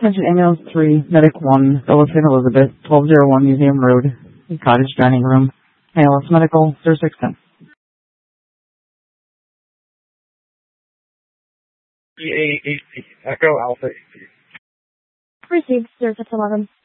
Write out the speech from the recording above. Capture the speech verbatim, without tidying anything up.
Attention ambulance three, medic one, Villa Saint Elizabeth, twelve oh one Museum Road, cottage dining room. A L S medical, zero six ten. E A eight P, Echo Alpha eight P. Received, zero six eleven.